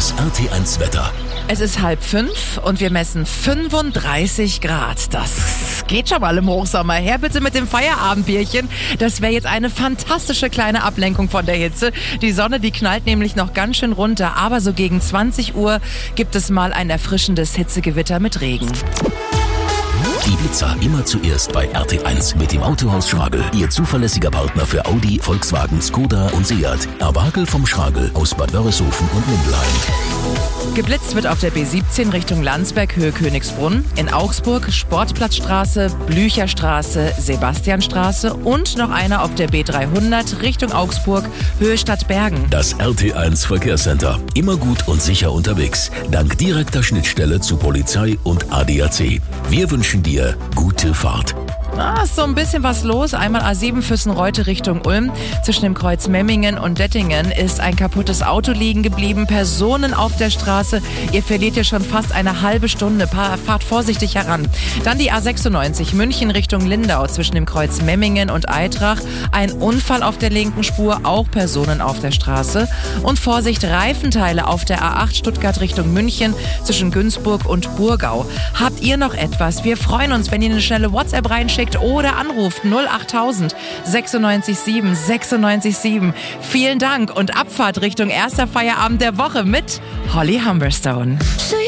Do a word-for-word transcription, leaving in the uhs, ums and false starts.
Das R T eins Wetter. Es ist halb fünf und wir messen fünfunddreißig Grad. Das geht schon mal im Hochsommer. Her bitte mit dem Feierabendbierchen. Das wäre jetzt eine fantastische kleine Ablenkung von der Hitze. Die Sonne, die knallt nämlich noch ganz schön runter. Aber so gegen zwanzig Uhr gibt es mal ein erfrischendes Hitzegewitter mit Regen. Ibiza immer zuerst bei R T eins mit dem Autohaus Schragel. Ihr zuverlässiger Partner für Audi, Volkswagen, Skoda und Seat. Erwagel vom Schragel aus Bad Wörishofen und Mindelheim. Geblitzt wird auf der B siebzehn Richtung Landsberg, Höhe Königsbrunn. In Augsburg Sportplatzstraße, Blücherstraße, Sebastianstraße und noch einer auf der B dreihundert Richtung Augsburg, Höhe Stadtbergen. Das R T eins Verkehrscenter. Immer gut und sicher unterwegs. Dank direkter Schnittstelle zu Polizei und A D A C. Wir wünschen dir gute Fahrt. Ah, ist so ein bisschen was los. Einmal A sieben Füssen-Reute Richtung Ulm. Zwischen dem Kreuz Memmingen und Dettingen ist ein kaputtes Auto liegen geblieben. Personen auf der Straße. Ihr verliert ja schon fast eine halbe Stunde. Fahrt vorsichtig heran. Dann die A sechsundneunzig München Richtung Lindau. Zwischen dem Kreuz Memmingen und Eitrach. Ein Unfall auf der linken Spur. Auch Personen auf der Straße. Und Vorsicht, Reifenteile auf der A acht Stuttgart Richtung München. Zwischen Günzburg und Burgau. Habt ihr noch etwas? Wir freuen uns, wenn ihr eine schnelle WhatsApp reinschickt oder anruft null achttausend sechsundneunzig sieben sechsundneunzig sieben. Vielen Dank und Abfahrt Richtung erster Feierabend der Woche mit Holly Humberstone.